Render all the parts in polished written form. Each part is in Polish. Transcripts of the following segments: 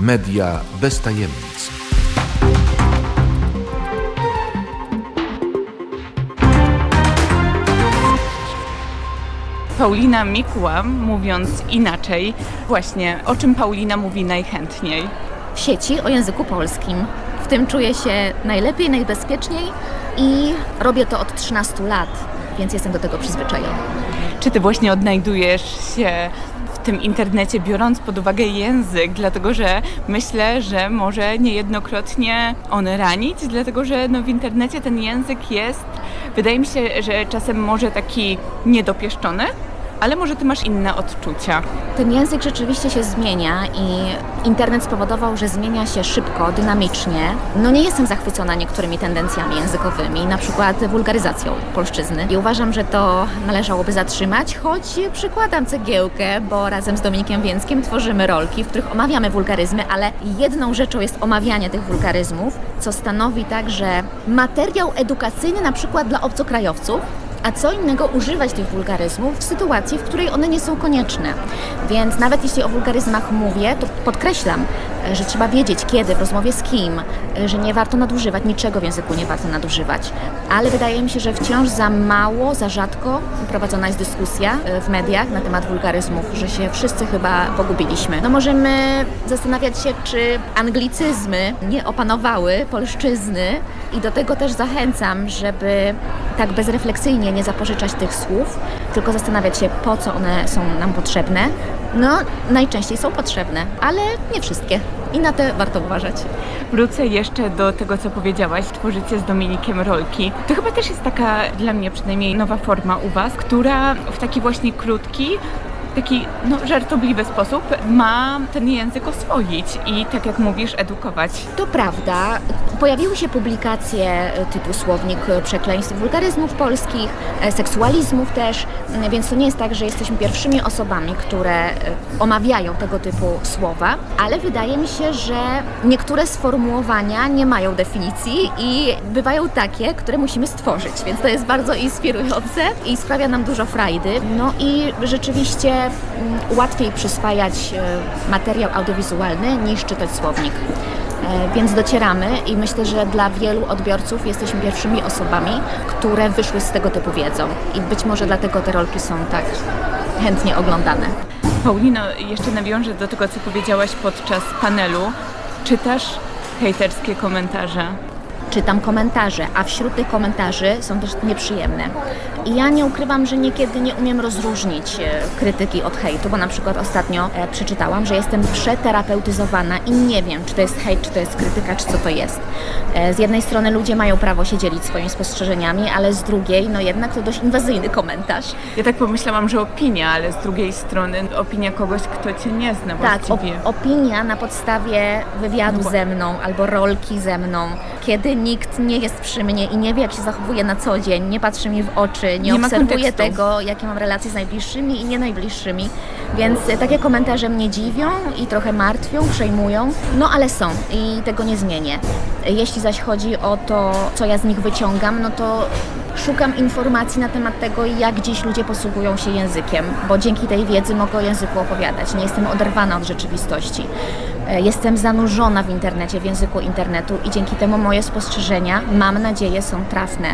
Media bez tajemnic. Paulina Mikła, mówiąc inaczej, właśnie o czym Paulina mówi najchętniej? W sieci o języku polskim. W tym czuję się najlepiej, najbezpieczniej i robię to od 13 lat, więc jestem do tego przyzwyczajona. Czy ty właśnie odnajdujesz się w tym internecie, biorąc pod uwagę język, dlatego że myślę, że może niejednokrotnie on ranić, dlatego że w internecie ten język jest, wydaje mi się, że czasem może taki niedopieszczony, ale może ty masz inne odczucia. Ten język rzeczywiście się zmienia i internet spowodował, że zmienia się szybko, dynamicznie. Nie jestem zachwycona niektórymi tendencjami językowymi, na przykład wulgaryzacją polszczyzny. I uważam, że to należałoby zatrzymać, choć przykładam cegiełkę, bo razem z Dominikiem Więckiem tworzymy rolki, w których omawiamy wulgaryzmy, ale jedną rzeczą jest omawianie tych wulgaryzmów, co stanowi także materiał edukacyjny na przykład dla obcokrajowców, a co innego używać tych wulgaryzmów w sytuacji, w której one nie są konieczne. Więc nawet jeśli o wulgaryzmach mówię, to podkreślam, że trzeba wiedzieć kiedy, w rozmowie z kim, że nie warto nadużywać, niczego w języku nie warto nadużywać. Ale wydaje mi się, że wciąż za mało, za rzadko prowadzona jest dyskusja w mediach na temat wulgaryzmów, że się wszyscy chyba pogubiliśmy. Możemy zastanawiać się, czy anglicyzmy nie opanowały polszczyzny i do tego też zachęcam, żeby tak bezrefleksyjnie nie zapożyczać tych słów, tylko zastanawiać się, po co one są nam potrzebne. Najczęściej są potrzebne, ale nie wszystkie. I na to warto uważać. Wrócę jeszcze do tego, co powiedziałaś. Tworzycie z Dominikiem rolki. To chyba też jest taka, dla mnie przynajmniej, nowa forma u was, która w taki właśnie krótki, taki żartobliwy sposób ma ten język oswoić i, tak jak mówisz, edukować. To prawda. Pojawiły się publikacje typu Słownik przekleństw, wulgaryzmów polskich, seksualizmów też, więc to nie jest tak, że jesteśmy pierwszymi osobami, które omawiają tego typu słowa, ale wydaje mi się, że niektóre sformułowania nie mają definicji i bywają takie, które musimy stworzyć, więc to jest bardzo inspirujące i sprawia nam dużo frajdy. I rzeczywiście łatwiej przyswajać materiał audiowizualny niż czytać słownik. Więc docieramy i myślę, że dla wielu odbiorców jesteśmy pierwszymi osobami, które wyszły z tego typu wiedzą. I być może dlatego te rolki są tak chętnie oglądane. Paulino, jeszcze nawiążę do tego, co powiedziałaś podczas panelu. Czytasz hejterskie komentarze? Czytam komentarze, a wśród tych komentarzy są też nieprzyjemne. I ja nie ukrywam, że niekiedy nie umiem rozróżnić krytyki od hejtu, bo na przykład ostatnio przeczytałam, że jestem przeterapeutyzowana i nie wiem, czy to jest hejt, czy to jest krytyka, czy co to jest. Z jednej strony ludzie mają prawo się dzielić swoimi spostrzeżeniami, ale z drugiej, jednak to dość inwazyjny komentarz. Ja tak pomyślałam, że opinia, ale z drugiej strony opinia kogoś, kto cię nie zna właściwie. Tak, opinia na podstawie wywiadu ze mną albo rolki ze mną, kiedy nikt nie jest przy mnie i nie wie, jak się zachowuje na co dzień, nie patrzy mi w oczy, nie obserwuje tego, jakie mam relacje z najbliższymi i nie najbliższymi. Więc takie komentarze mnie dziwią i trochę martwią, przejmują, ale są i tego nie zmienię. Jeśli zaś chodzi o to, co ja z nich wyciągam, to szukam informacji na temat tego, jak dziś ludzie posługują się językiem, bo dzięki tej wiedzy mogę o języku opowiadać. Nie jestem oderwana od rzeczywistości. Jestem zanurzona w internecie, w języku internetu i dzięki temu moje spostrzeżenia, mam nadzieję, są trafne.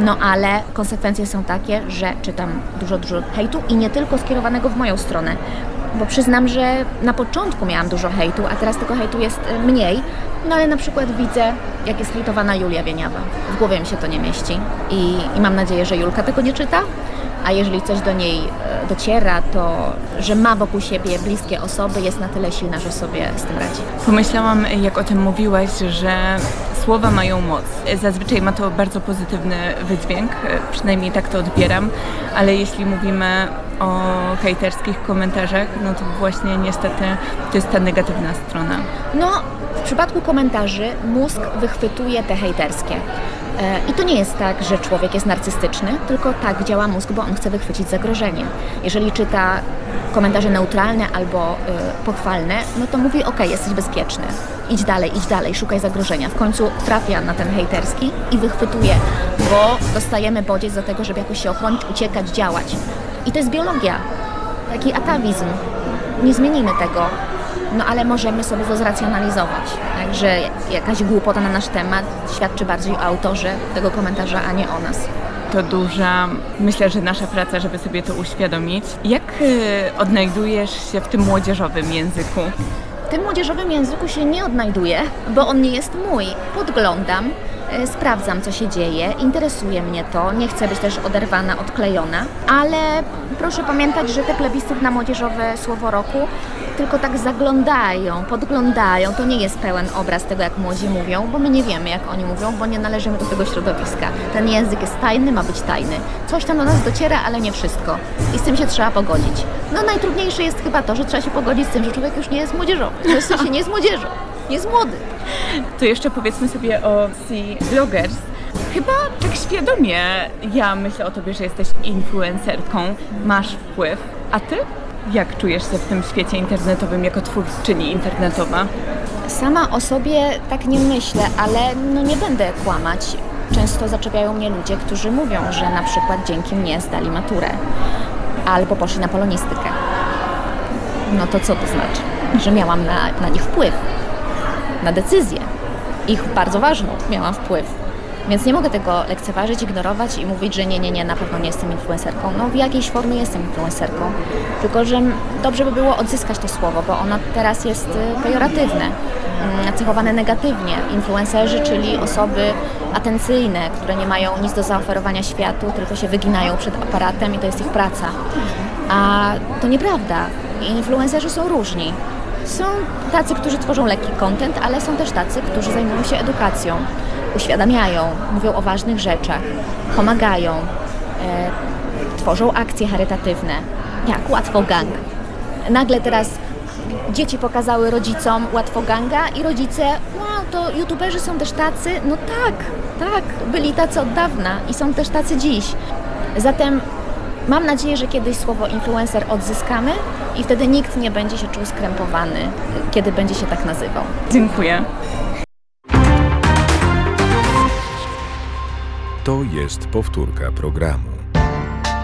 Ale konsekwencje są takie, że czytam dużo hejtu i nie tylko skierowanego w moją stronę. Bo przyznam, że na początku miałam dużo hejtu, a teraz tego hejtu jest mniej. Ale na przykład widzę, jak jest hejtowana Julia Wieniawa. W głowie mi się to nie mieści i mam nadzieję, że Julka tego nie czyta. A jeżeli coś do niej dociera, to że ma wokół siebie bliskie osoby, jest na tyle silna, że sobie z tym radzi. Pomyślałam, jak o tym mówiłaś, że słowa mają moc. Zazwyczaj ma to bardzo pozytywny wydźwięk, przynajmniej tak to odbieram, ale jeśli mówimy o hejterskich komentarzach, to właśnie niestety to jest ta negatywna strona. W przypadku komentarzy mózg wychwytuje te hejterskie. I to nie jest tak, że człowiek jest narcystyczny, tylko tak działa mózg, bo on chce wychwycić zagrożenie. Jeżeli czyta komentarze neutralne albo pochwalne, to mówi: okej, jesteś bezpieczny, idź dalej, szukaj zagrożenia. W końcu trafia na ten hejterski i wychwytuje, bo dostajemy bodziec do tego, żeby jakoś się ochronić, uciekać, działać. I to jest biologia, taki atawizm. Nie zmienimy tego. no ale możemy sobie to zracjonalizować. Także jakaś głupota na nasz temat świadczy bardziej o autorze tego komentarza, a nie o nas. To duża, myślę, że nasza praca, żeby sobie to uświadomić. Jak odnajdujesz się w tym młodzieżowym języku? W tym młodzieżowym języku się nie odnajduję, bo on nie jest mój. Podglądam, sprawdzam, co się dzieje, interesuje mnie to, nie chcę być też oderwana, odklejona, ale proszę pamiętać, że te plebiscyt na młodzieżowe słowo roku tylko tak zaglądają, podglądają. To nie jest pełen obraz tego, jak młodzi mówią, bo my nie wiemy, jak oni mówią, bo nie należymy do tego środowiska. Ten język jest tajny, ma być tajny. Coś tam do nas dociera, ale nie wszystko. I z tym się trzeba pogodzić. No najtrudniejsze jest chyba to, że trzeba się pogodzić z tym, że człowiek już nie jest młodzieżowy. W sensie nie jest młodzieżą, jest młody. To jeszcze powiedzmy sobie o Bloggers. Chyba tak świadomie ja myślę o tobie, że jesteś influencerką, masz wpływ. A ty? Jak czujesz się w tym świecie internetowym jako twórczyni internetowa? Sama o sobie tak nie myślę, ale no nie będę kłamać. Często zaczepiają mnie ludzie, którzy mówią, że na przykład dzięki mnie zdali maturę albo poszli na polonistykę. No to co to znaczy? Że miałam na nich wpływ, na decyzję. Ich bardzo ważną miałam wpływ. Więc nie mogę tego lekceważyć, ignorować i mówić, że nie, na pewno nie jestem influencerką. No w jakiejś formie jestem influencerką, tylko że dobrze by było odzyskać to słowo, bo ono teraz jest pejoratywne, nacechowane negatywnie. Influencerzy, czyli osoby atencyjne, które nie mają nic do zaoferowania światu, tylko się wyginają przed aparatem i to jest ich praca. A to nieprawda. Influencerzy są różni. Są tacy, którzy tworzą lekki content, ale są też tacy, którzy zajmują się edukacją. Uświadamiają, mówią o ważnych rzeczach, pomagają, tworzą akcje charytatywne, jak Łatwogang. Nagle teraz dzieci pokazały rodzicom Łatwoganga i rodzice, wow, to youtuberzy są też tacy? No tak, byli tacy od dawna i są też tacy dziś. Zatem mam nadzieję, że kiedyś słowo influencer odzyskamy i wtedy nikt nie będzie się czuł skrępowany, kiedy będzie się tak nazywał. Dziękuję. To jest powtórka programu.